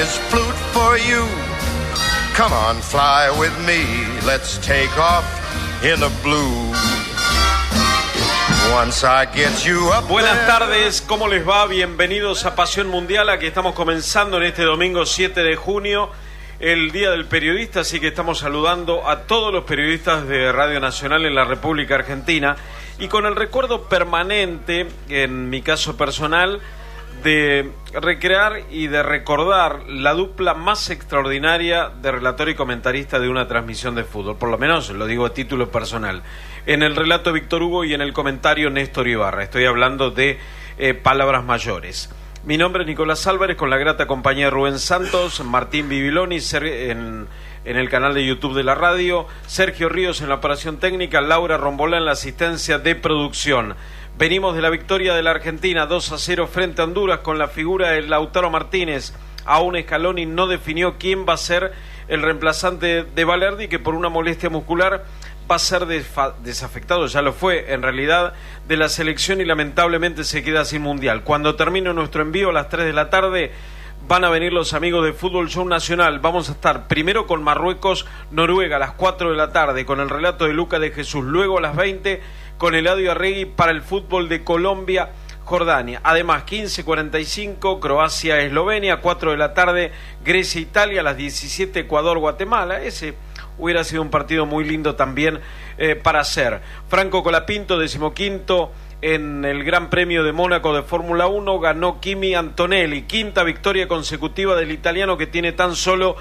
Flute for you. Come on, fly with me. Let's take off in the blue. Once I get you up. Buenas tardes, ¿cómo les va? Bienvenidos a Pasión Mundial. Aquí estamos comenzando en este domingo 7 de junio, el Día del Periodista, así que estamos saludando a todos los periodistas de Radio Nacional en la República Argentina y con el recuerdo permanente, en mi caso personal, de recrear y de recordar la dupla más extraordinaria de relator y comentarista de una transmisión de fútbol, por lo menos lo digo a título personal. En el relato Víctor Hugo y en el comentario Néstor Ibarra. Estoy hablando de palabras mayores. Mi nombre es Nicolás Álvarez, con la grata compañía de Rubén Santos, Martín Bibiloni en el canal de YouTube de la radio, Sergio Ríos en la operación técnica, Laura Rombolá en la asistencia de producción. Venimos de la victoria de la Argentina 2-0 frente a Honduras con la figura de Lautaro Martínez. Aún Scaloni no definió quién va a ser el reemplazante de Balerdi, que por una molestia muscular va a ser desafectado, ya lo fue en realidad, de la selección y lamentablemente se queda sin mundial. Cuando termine nuestro envío a las 3 de la tarde van a venir los amigos de Fútbol Show Nacional. Vamos a estar primero con Marruecos, Noruega a las 4 de la tarde con el relato de Luca de Jesús, luego a las 20 con Eladio Arregui para el fútbol de Colombia, Jordania. Además, 15:45, Croacia-Eslovenia, 4 de la tarde, Grecia-Italia, a las 17, Ecuador-Guatemala. Ese hubiera sido un partido muy lindo también para hacer. Franco Colapinto, 15º en el Gran Premio de Mónaco de Fórmula 1, ganó Kimi Antonelli, quinta victoria consecutiva del italiano que tiene tan solo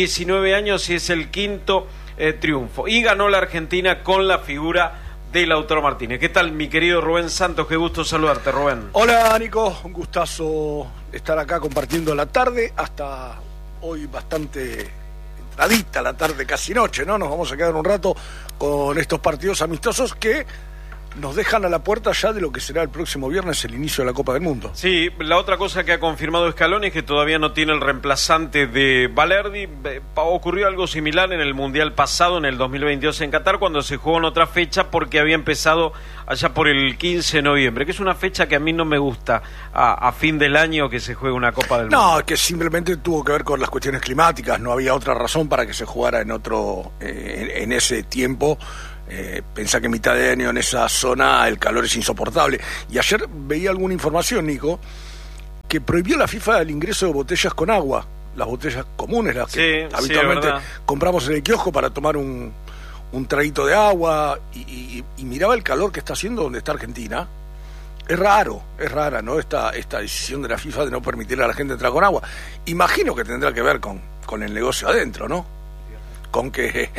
19 años y es el quinto triunfo. Y ganó la Argentina con la figura de Lautaro Martínez. ¿Qué tal, mi querido Rubén Santos? Qué gusto saludarte, Rubén. Hola, Nico, un gustazo estar acá compartiendo la tarde, hasta hoy bastante entradita la tarde, casi noche, ¿no? Nos vamos a quedar un rato con estos partidos amistosos que nos dejan a la puerta ya de lo que será el próximo viernes el inicio de la Copa del Mundo. Sí, la otra cosa que ha confirmado Scaloni es que todavía no tiene el reemplazante de Balerdi. Ocurrió algo similar en el Mundial pasado, en el 2022 en Qatar, cuando se jugó en otra fecha porque había empezado allá por el 15 de noviembre, que es una fecha que a mí no me gusta, a fin del año que se juegue una Copa del Mundo. No, que simplemente tuvo que ver con las cuestiones climáticas, no había otra razón para que se jugara en otro, en ese tiempo. Pensá que en mitad de año en esa zona el calor es insoportable. Y ayer veía alguna información, Nico, que prohibió la FIFA el ingreso de botellas con agua, las botellas comunes, las que habitualmente compramos en el kiosco para tomar un traguito de agua, y miraba el calor que está haciendo donde está Argentina. Es rara, ¿no? Esta decisión de la FIFA de no permitir a la gente entrar con agua. Imagino que tendrá que ver con el negocio adentro, ¿no? Con que,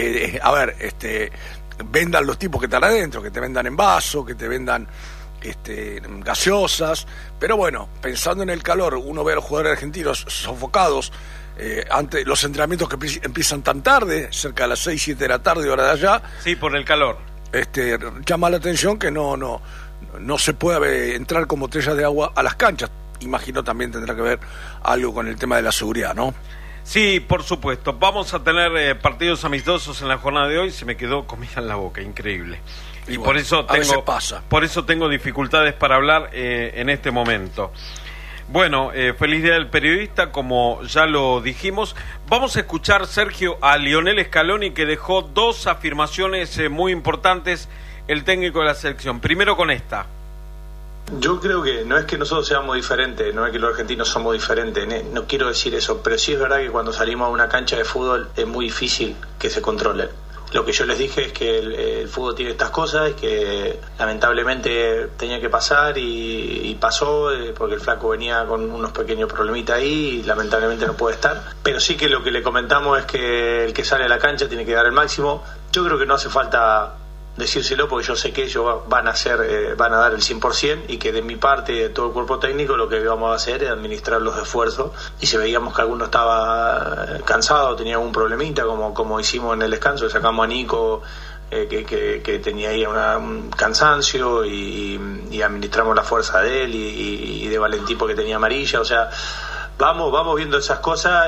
vendan los tipos que están adentro, que te vendan en vaso, que te vendan gaseosas. Pero bueno, pensando en el calor, uno ve a los jugadores argentinos sofocados ante los entrenamientos que empiezan tan tarde, cerca de las 6, 7 de la tarde, hora de allá. Sí, por el calor. Llama la atención que no se pueda entrar con botellas de agua a las canchas. Imagino también tendrá que ver algo con el tema de la seguridad, ¿no? Sí, por supuesto. Vamos a tener partidos amistosos en la jornada de hoy. Se me quedó comida en la boca, increíble. Y bueno, por eso tengo dificultades para hablar en este momento. Bueno, feliz Día del Periodista, como ya lo dijimos. Vamos a escuchar, Sergio, a Lionel Scaloni, que dejó dos afirmaciones muy importantes, el técnico de la selección. Primero con esta. Yo creo que no es que nosotros seamos diferentes, no es que los argentinos somos diferentes, no quiero decir eso, pero sí es verdad que cuando salimos a una cancha de fútbol es muy difícil que se controle. Lo que yo les dije es que el fútbol tiene estas cosas y que lamentablemente tenía que pasar y pasó, porque el flaco venía con unos pequeños problemitas ahí y lamentablemente no puede estar. Pero sí que lo que le comentamos es que el que sale a la cancha tiene que dar el máximo. Yo creo que no hace falta decírselo, porque yo sé que ellos van a dar el 100%, y que de mi parte, de todo el cuerpo técnico, lo que vamos a hacer es administrar los esfuerzos, y si veíamos que alguno estaba cansado, tenía algún problemita, como hicimos en el descanso, sacamos a Nico que tenía ahí un cansancio, y administramos la fuerza de él y de Valentín porque tenía amarilla. O sea, vamos viendo esas cosas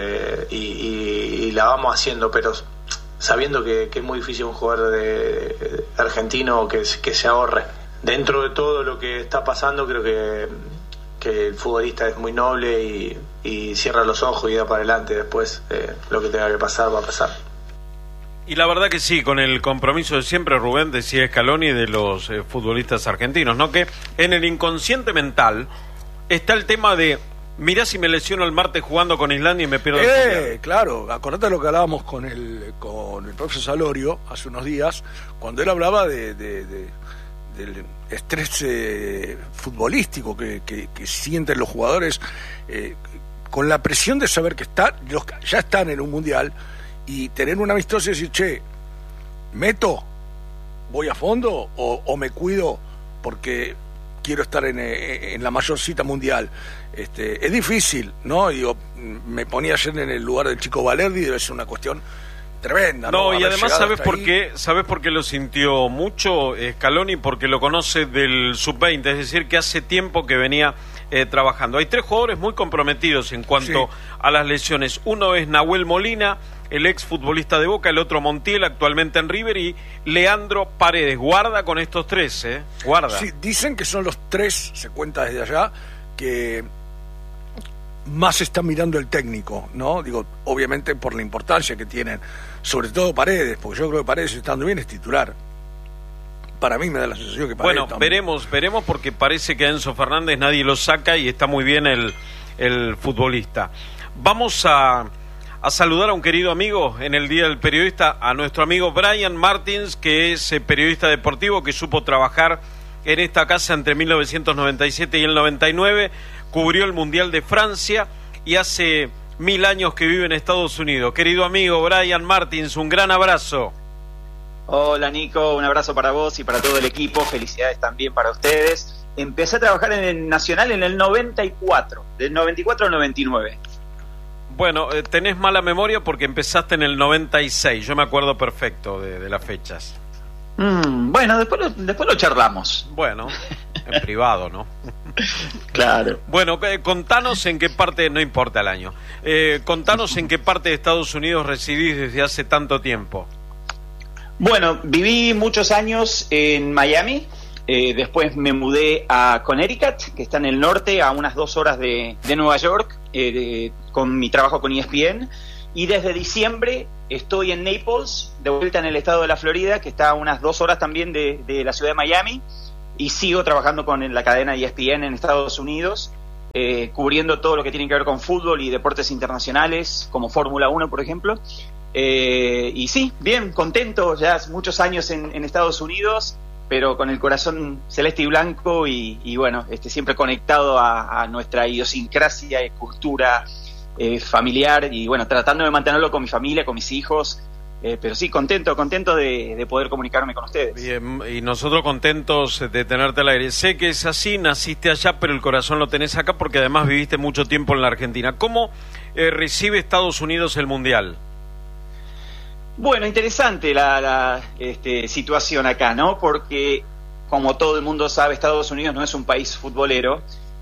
y la vamos haciendo, pero sabiendo que es muy difícil un jugador de argentino que se ahorre. Dentro de todo lo que está pasando, creo que el futbolista es muy noble y cierra los ojos y da para adelante. Después lo que tenga que pasar va a pasar. Y la verdad que sí, con el compromiso de siempre, Rubén, decía Scaloni, de los futbolistas argentinos, ¿no? Que en el inconsciente mental está el tema de: mirá si me lesiono el martes jugando con Islandia y me pierdo el mundial. Claro, acordate de lo que hablábamos con el profesor Salorio hace unos días, cuando él hablaba del estrés futbolístico que sienten los jugadores, con la presión de saber que ya están en un mundial, y tener una amistosa y decir, che, ¿meto? ¿Voy a fondo? ¿O me cuido porque quiero estar en la mayor cita mundial? Es difícil, ¿no? Digo, me ponía ayer en el lugar del Chico Valerdi, debe ser una cuestión tremenda. No, y además ¿sabes por qué lo sintió mucho Scaloni? Porque lo conoce del sub-20, es decir, que hace tiempo que venía trabajando. Hay 3 jugadores muy comprometidos en cuanto a las lesiones. Uno es Nahuel Molina, el ex futbolista de Boca; el otro Montiel, actualmente en River; y Leandro Paredes. Guarda con estos 3, guarda. Sí, dicen que son los 3, se cuenta desde allá, que más está mirando el técnico, ¿no? Digo, obviamente por la importancia que tienen, sobre todo Paredes, porque yo creo que Paredes, estando bien, es titular. Para mí me da la sensación que Paredes... Bueno, veremos, porque parece que a Enzo Fernández nadie lo saca y está muy bien el futbolista. Vamos a saludar a un querido amigo en el Día del Periodista, a nuestro amigo Brian Martins, que es periodista deportivo, que supo trabajar en esta casa entre 1997 y el 99, cubrió el Mundial de Francia y hace 1000 años que vive en Estados Unidos. Querido amigo Brian Martins, un gran abrazo. Hola Nico, un abrazo para vos y para todo el equipo, felicidades también para ustedes. Empecé a trabajar en el Nacional en el 94, del 94 al 99. Bueno, tenés mala memoria porque empezaste en el 96, yo me acuerdo perfecto de las fechas. Bueno, después lo charlamos. Bueno, en privado, ¿no? Claro. Bueno, contanos en qué parte, no importa el año, contanos en qué parte de Estados Unidos residís desde hace tanto tiempo. Bueno, viví muchos años en Miami, después me mudé a Connecticut, que está en el norte, a unas 2 horas de Nueva York, con mi trabajo con ESPN, y desde diciembre estoy en Naples, de vuelta en el estado de la Florida, que está a unas 2 horas también de la ciudad de Miami, y sigo trabajando con la cadena ESPN en Estados Unidos, cubriendo todo lo que tiene que ver con fútbol y deportes internacionales, como Fórmula 1, por ejemplo. Y sí, bien, contento, ya hace muchos años en Estados Unidos, pero con el corazón celeste y blanco y bueno, siempre conectado a nuestra idiosincrasia y cultura familiar, y bueno, tratando de mantenerlo con mi familia, con mis hijos, pero sí, contento de poder comunicarme con ustedes. Bien, y nosotros contentos de tenerte al aire. Sé que es así, naciste allá, pero el corazón lo tenés acá porque además viviste mucho tiempo en la Argentina. ¿Cómo recibe Estados Unidos el Mundial? Bueno, interesante la situación acá, ¿no? Porque, como todo el mundo sabe, Estados Unidos no es un país futbolero,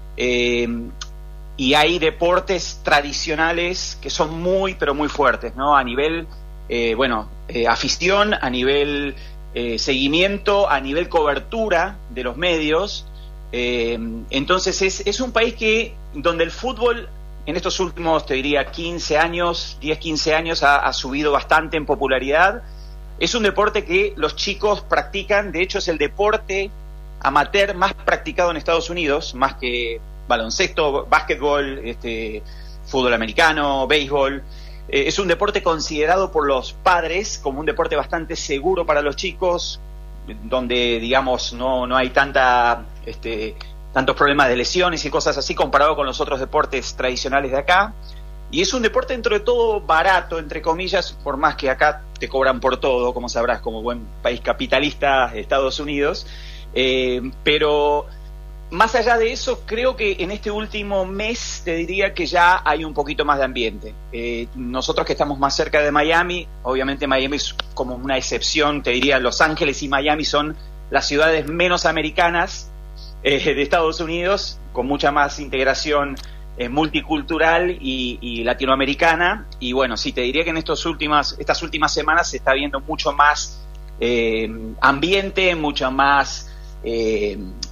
y hay deportes tradicionales que son muy, pero muy fuertes, ¿no? A nivel, afición, a nivel seguimiento, a nivel cobertura de los medios. Entonces es un país donde el fútbol en estos últimos, te diría, 15 años ha subido bastante en popularidad. Es un deporte que los chicos practican, de hecho es el deporte amateur más practicado en Estados Unidos, más que baloncesto, básquetbol, fútbol americano, béisbol. Es un deporte considerado por los padres como un deporte bastante seguro para los chicos, donde, digamos, no hay tantos problemas de lesiones y cosas así comparado con los otros deportes tradicionales de acá. Y es un deporte dentro de todo barato, entre comillas, por más que acá te cobran por todo, como sabrás, como buen país capitalista, Estados Unidos. Pero más allá de eso, creo que en este último mes te diría que ya hay un poquito más de ambiente. Nosotros que estamos más cerca de Miami, obviamente Miami es como una excepción, te diría Los Ángeles y Miami son las ciudades menos americanas de Estados Unidos, con mucha más integración multicultural y latinoamericana. Y bueno, sí, te diría que en estas últimas semanas se está viendo mucho más ambiente, mucha más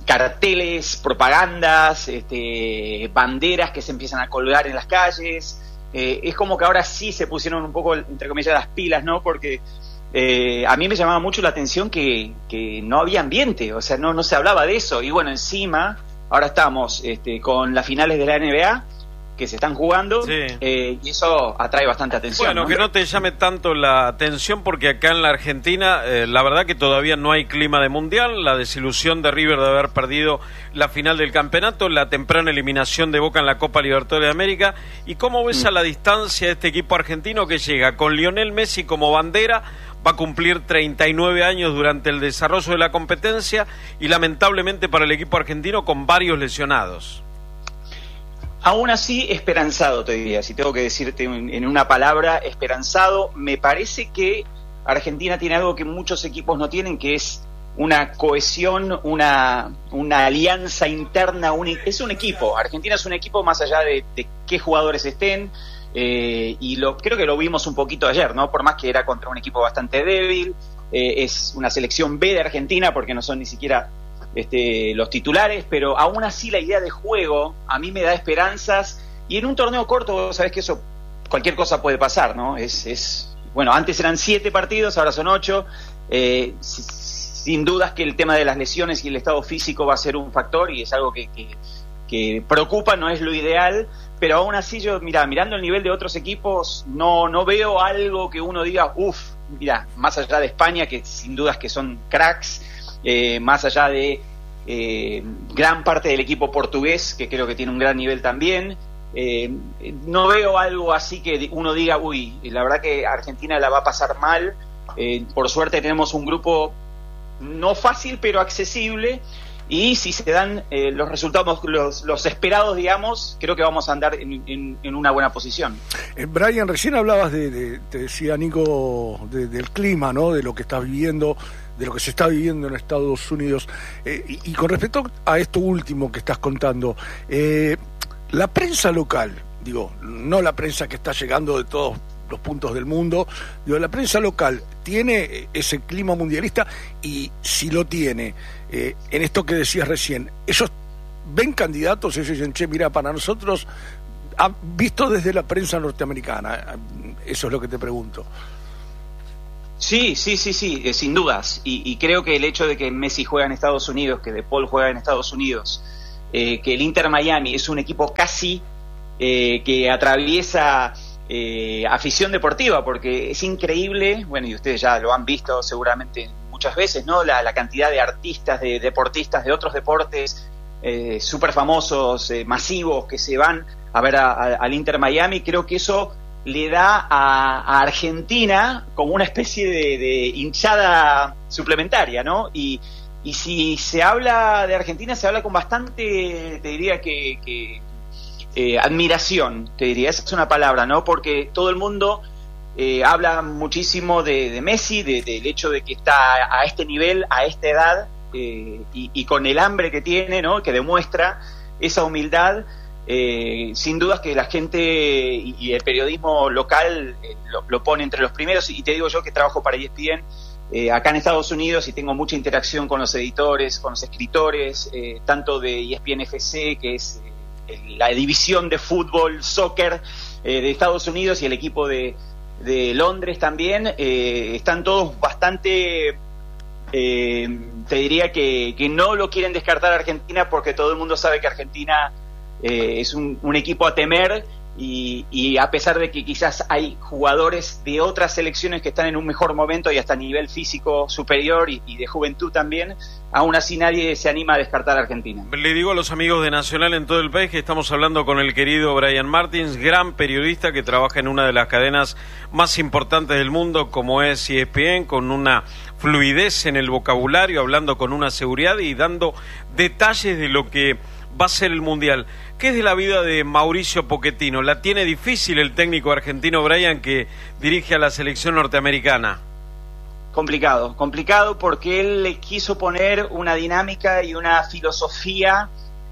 carteles, propagandas, banderas que se empiezan a colgar en las calles. Es como que ahora sí se pusieron un poco, entre comillas, las pilas, ¿no? Porque a mí me llamaba mucho la atención que no había ambiente, o sea, no se hablaba de eso. Y bueno, encima, ahora estamos con las finales de la NBA que se están jugando, sí. Y eso atrae bastante atención. Bueno, ¿no? Que no te llame tanto la atención porque acá en la Argentina la verdad que todavía no hay clima de mundial, la desilusión de River de haber perdido la final del campeonato, la temprana eliminación de Boca en la Copa Libertadores de América. ¿Y cómo ves a la distancia este equipo argentino que llega con Lionel Messi como bandera? Va a cumplir 39 años durante el desarrollo de la competencia y lamentablemente para el equipo argentino con varios lesionados. Aún así, esperanzado, te diría, si tengo que decirte en una palabra, esperanzado. Me parece que Argentina tiene algo que muchos equipos no tienen, que es una cohesión, una alianza interna. Es un equipo. Argentina es un equipo más allá de qué jugadores estén, y creo que lo vimos un poquito ayer, ¿no? Por más que era contra un equipo bastante débil, es una selección B de Argentina, porque no son ni siquiera los titulares, pero aún así la idea de juego a mí me da esperanzas, y en un torneo corto, sabes que eso, cualquier cosa puede pasar, ¿no? Bueno, antes eran 7 partidos, ahora son 8, sin dudas que el tema de las lesiones y el estado físico va a ser un factor, y es algo que preocupa, no es lo ideal, pero aún así yo, mirando el nivel de otros equipos, no veo algo que uno diga, más allá de España, que sin dudas que son cracks, más allá de gran parte del equipo portugués, que creo que tiene un gran nivel también, no veo algo así que uno diga, la verdad que Argentina la va a pasar mal. Por suerte tenemos un grupo no fácil, pero accesible, y si se dan los resultados, los esperados, digamos, creo que vamos a andar en una buena posición. Brian, recién hablabas te decía Nico, del clima, ¿no? De lo que estás viviendo, de lo que se está viviendo en Estados Unidos, y con respecto a esto último que estás contando, la prensa local, no la prensa que está llegando de todos los puntos del mundo, la prensa local tiene ese clima mundialista, y si lo tiene, en esto que decías recién, ellos ven candidatos, ellos dicen, mira, para nosotros, visto desde la prensa norteamericana, eso es lo que te pregunto. Sí, sin dudas, y creo que el hecho de que Messi juega en Estados Unidos, que De Paul juega en Estados Unidos, que el Inter Miami es un equipo casi que atraviesa afición deportiva, porque es increíble, bueno, y ustedes ya lo han visto seguramente muchas veces, ¿no? La cantidad de artistas, de deportistas de otros deportes súper famosos, masivos, que se van a ver al Inter Miami. Creo que eso le da a Argentina como una especie de hinchada suplementaria, ¿no? Y si se habla de Argentina, se habla con bastante, te diría que admiración, te diría, esa es una palabra, ¿no? Porque todo el mundo habla muchísimo de Messi, del hecho de que está a este nivel, a esta edad, y con el hambre que tiene, ¿no? Que demuestra esa humildad. Sin dudas que la gente y el periodismo local lo pone entre los primeros, y te digo yo que trabajo para ESPN acá en Estados Unidos, y tengo mucha interacción con los editores, con los escritores, tanto de ESPN FC, que es la división de fútbol, soccer de Estados Unidos, y el equipo de Londres también. Están todos bastante, te diría que no lo quieren descartar a Argentina, porque todo el mundo sabe que Argentina es un equipo a temer, y a pesar de que quizás hay jugadores de otras selecciones que están en un mejor momento y hasta a nivel físico superior y de juventud también, aún así nadie se anima a descartar a Argentina. Le digo a los amigos de Nacional en todo el país que estamos hablando con el querido Brian Martins, gran periodista que trabaja en una de las cadenas más importantes del mundo como es ESPN, con una fluidez en el vocabulario, hablando con una seguridad y dando detalles de lo que va a ser el Mundial. ¿Qué es de la vida de Mauricio Pochettino? ¿La tiene difícil el técnico argentino Brian, que dirige a la selección norteamericana? Complicado porque él le quiso poner una dinámica y una filosofía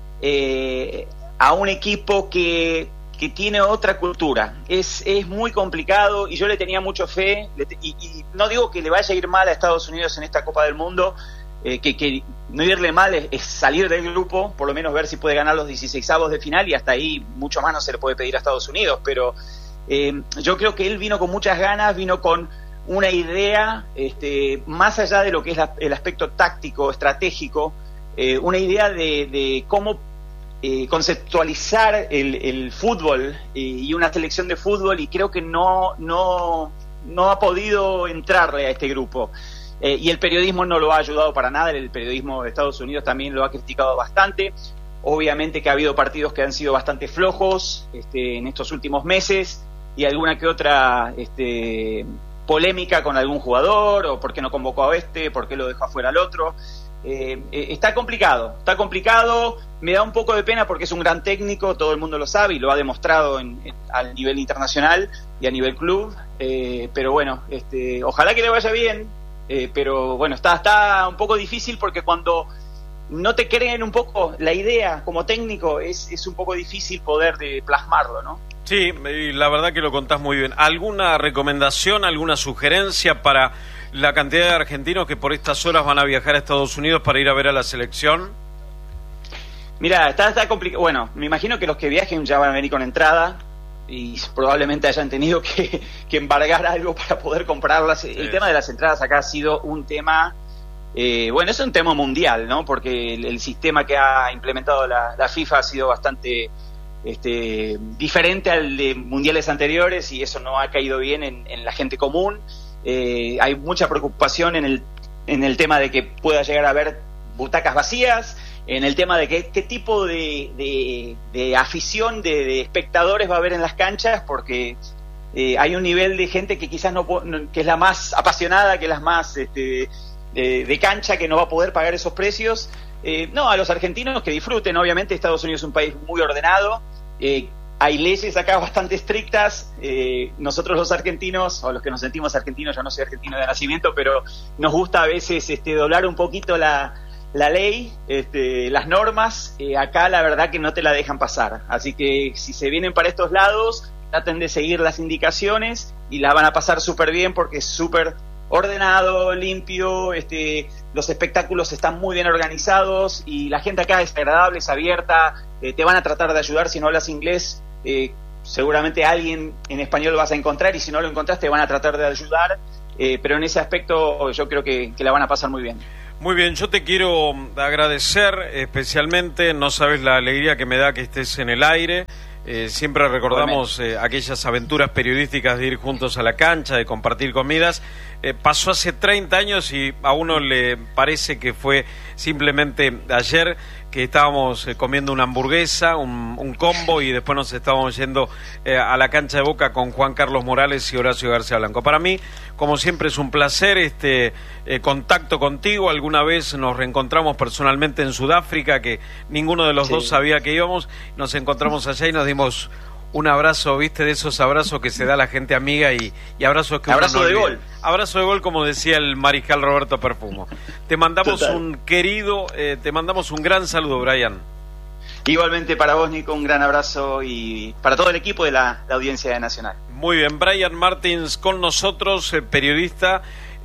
a un equipo que tiene otra cultura. Es muy complicado, y yo le tenía mucha fe, y no digo que le vaya a ir mal a Estados Unidos en esta Copa del Mundo, que no irle mal es salir del grupo, por lo menos ver si puede ganar los 16avos de final, y hasta ahí mucho más no se le puede pedir a Estados Unidos, pero yo creo que él vino con muchas ganas, vino con una idea, más allá de lo que es el aspecto táctico, estratégico, una idea de cómo conceptualizar el fútbol y una selección de fútbol, y creo que no ha podido entrarle a este grupo. Y el periodismo no lo ha ayudado para nada, el periodismo de Estados Unidos también lo ha criticado bastante. Obviamente que ha habido partidos que han sido bastante flojos en estos últimos meses, y alguna que otra polémica con algún jugador, o por qué no convocó a por qué lo dejó afuera al otro. Está complicado, me da un poco de pena porque es un gran técnico, todo el mundo lo sabe y lo ha demostrado al nivel internacional y a nivel club, pero bueno, ojalá que le vaya bien, pero bueno, está un poco difícil porque cuando no te creen un poco la idea como técnico es un poco difícil poder plasmarlo, ¿no? Sí, y la verdad que lo contás muy bien. ¿Alguna recomendación, alguna sugerencia para la cantidad de argentinos que por estas horas van a viajar a Estados Unidos para ir a ver a la selección? Mira, está complicado. Bueno, me imagino que los que viajen ya van a venir con entrada y probablemente hayan tenido que embargar algo para poder comprarlas. Sí. El tema de las entradas acá ha sido un tema, es un tema mundial, ¿no? Porque el sistema que ha implementado la FIFA ha sido bastante diferente al de mundiales anteriores, y eso no ha caído bien en la gente común. Hay mucha preocupación en el tema de que pueda llegar a haber butacas vacías, en el tema de qué tipo de afición, de espectadores va a haber en las canchas, porque hay un nivel de gente que quizás que es la más apasionada, que es la más de cancha, que no va a poder pagar esos precios. A los argentinos que disfruten. Obviamente Estados Unidos es un país muy ordenado, hay leyes acá bastante estrictas. Nosotros los argentinos, o los que nos sentimos argentinos, yo no soy argentino de nacimiento, pero nos gusta a veces doblar un poquito la ley, las normas. Acá la verdad que no te la dejan pasar, así que si se vienen para estos lados, traten de seguir las indicaciones y la van a pasar súper bien, porque es súper ordenado, limpio, los espectáculos están muy bien organizados y la gente acá es agradable, es abierta, te van a tratar de ayudar. Si no hablas inglés, seguramente alguien en español vas a encontrar, y si no lo encontrás te van a tratar de ayudar, pero en ese aspecto yo creo que la van a pasar muy bien. Muy bien, yo te quiero agradecer especialmente, no sabes la alegría que me da que estés en el aire. Siempre recordamos aquellas aventuras periodísticas de ir juntos a la cancha, de compartir comidas. Pasó hace 30 años y a uno le parece que fue simplemente ayer, que estábamos comiendo una hamburguesa, un combo, y después nos estábamos yendo a la cancha de Boca con Juan Carlos Morales y Horacio García Blanco. Para mí, como siempre, es un placer contacto contigo. Alguna vez nos reencontramos personalmente en Sudáfrica, que ninguno de los dos sabía que íbamos. Nos encontramos allá y nos dimos un abrazo, ¿viste? De esos abrazos que se da la gente amiga y abrazos que abrazo uno no de olvida. gol. Abrazo de gol, como decía el mariscal Roberto Perfumo. Te mandamos te mandamos un gran saludo, Brian. Igualmente para vos, Nico, un gran abrazo, y para todo el equipo de la audiencia de Nacional. Muy bien, Brian Martins con nosotros, periodista.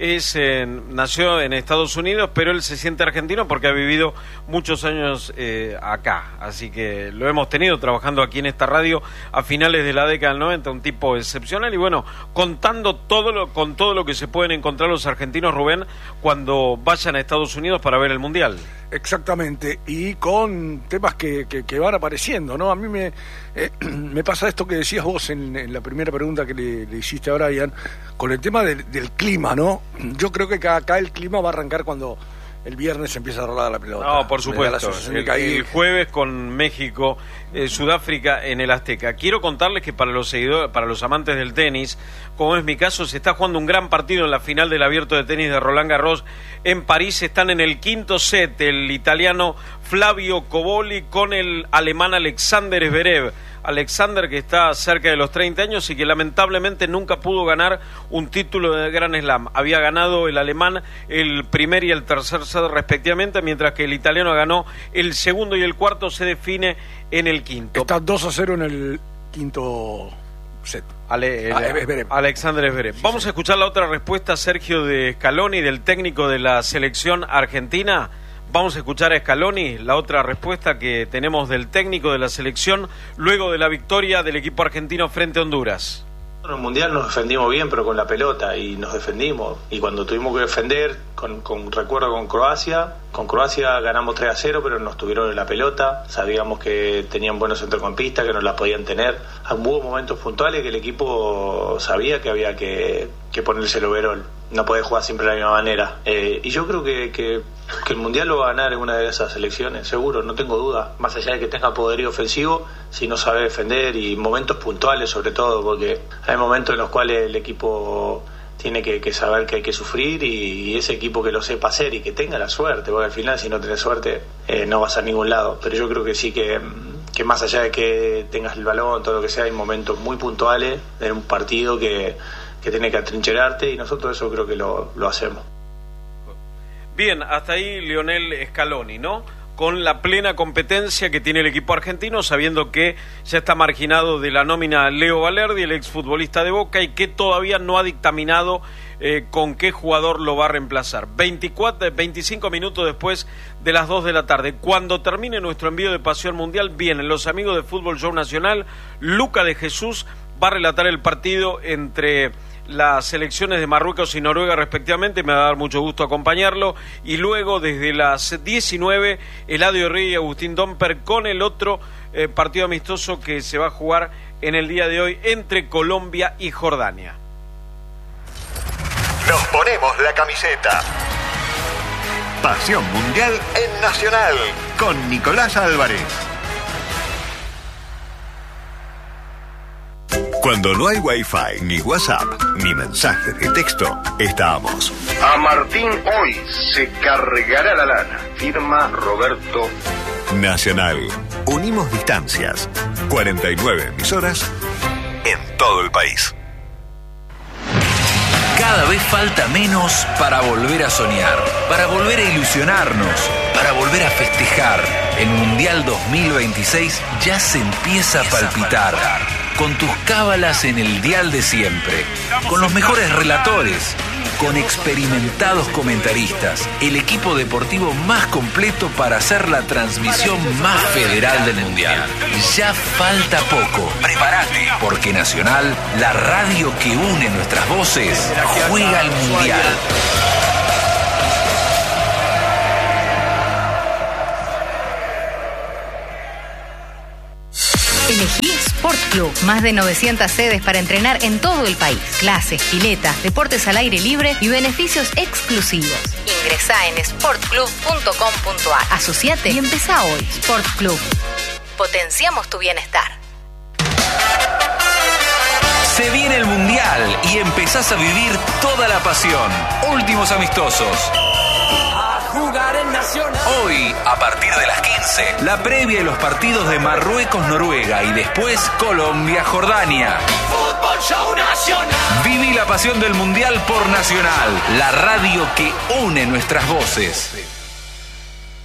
Nació en Estados Unidos, pero él se siente argentino porque ha vivido muchos años acá, así que lo hemos tenido trabajando aquí en esta radio a finales de la década del 90, un tipo excepcional, y bueno, contando con todo lo que se pueden encontrar los argentinos, Rubén, cuando vayan a Estados Unidos para ver el Mundial. Exactamente, y con temas que van apareciendo, ¿no? A mí me pasa esto que decías vos en la primera pregunta que le hiciste a Brian, con el tema del clima, ¿no? Yo creo que acá el clima va a arrancar cuando el viernes empieza a rodar la pelota. No, por supuesto. El jueves con México, Sudáfrica en el Azteca. Quiero contarles que para los seguidores, para los amantes del tenis, como es mi caso, se está jugando un gran partido en la final del Abierto de Tenis de Roland Garros en París. Están en el quinto set el italiano Flavio Cobolli con el alemán Alexander Zverev. Alexander, que está cerca de los 30 años y que lamentablemente nunca pudo ganar un título de Grand Slam. Había ganado el alemán el primer y el tercer set respectivamente, mientras que el italiano ganó el segundo y el cuarto. Se define en el quinto. Está 2-0 en el quinto Alexander Zverev. Vamos a escuchar la otra respuesta, Sergio, de Scaloni, del técnico de la selección argentina. Vamos a escuchar a Scaloni, la otra respuesta que tenemos del técnico de la selección luego de la victoria del equipo argentino frente a Honduras. En el Mundial nos defendimos bien, pero con la pelota, y nos defendimos. Y cuando tuvimos que defender, recuerdo con Croacia ganamos 3-0, pero nos tuvieron en la pelota. Sabíamos que tenían buenos centrocampistas, que nos la podían tener. Hubo momentos puntuales que el equipo sabía que había que ponerse el overall. No podés jugar siempre de la misma manera. Y yo creo que el Mundial lo va a ganar en una de esas selecciones, seguro, no tengo duda. Más allá de que tenga poderío ofensivo, si no sabe defender, y momentos puntuales sobre todo, porque hay momentos en los cuales el equipo tiene que saber que hay que sufrir, y ese equipo que lo sepa hacer y que tenga la suerte, porque al final si no tenés suerte no vas a ningún lado. Pero yo creo que sí que más allá de que tengas el balón, todo lo que sea, hay momentos muy puntuales en un partido que tiene que atrincherarte, y nosotros eso creo que lo hacemos. Bien, hasta ahí Lionel Scaloni, ¿no? Con la plena competencia que tiene el equipo argentino, sabiendo que ya está marginado de la nómina Leo Valerdi, el exfutbolista de Boca, y que todavía no ha dictaminado con qué jugador lo va a reemplazar. 25 minutos después de las 2 de la tarde. Cuando termine nuestro envío de Pasión Mundial, vienen los amigos de Fútbol Show Nacional. Luca de Jesús va a relatar el partido entre las selecciones de Marruecos y Noruega respectivamente. Me va a dar mucho gusto acompañarlo, y luego desde las 19 Eladio Rey y Agustín Domper con el otro partido amistoso que se va a jugar en el día de hoy entre Colombia y Jordania. Nos ponemos la camiseta. Pasión Mundial en Nacional con Nicolás Álvarez. Cuando no hay Wi-Fi, ni WhatsApp, ni mensajes de texto, estamos. A Martín hoy se cargará la lana. Firma Roberto. Nacional. Unimos distancias. 49 emisoras en todo el país. Cada vez falta menos para volver a soñar, para volver a ilusionarnos, para volver a festejar. El Mundial 2026 ya se empieza a palpitar. Con tus cábalas en el dial de siempre, con los mejores relatores, con experimentados comentaristas, el equipo deportivo más completo para hacer la transmisión más federal del Mundial. Ya falta poco. Prepárate, porque Nacional, la radio que une nuestras voces, juega al Mundial. Elegí Sport Club. Más de 900 sedes para entrenar en todo el país. Clases, piletas, deportes al aire libre y beneficios exclusivos. Ingresá en sportclub.com.ar. Asociate y empezá hoy. Sport Club. Potenciamos tu bienestar. Se viene el Mundial y empezás a vivir toda la pasión. Últimos amistosos. Hoy, a partir de las 15, la previa de los partidos de Marruecos-Noruega y después Colombia-Jordania. Fútbol Show Nacional. Viví la pasión del Mundial por Nacional, la radio que une nuestras voces.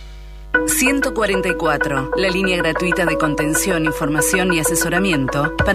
144, la línea gratuita de contención, información y asesoramiento para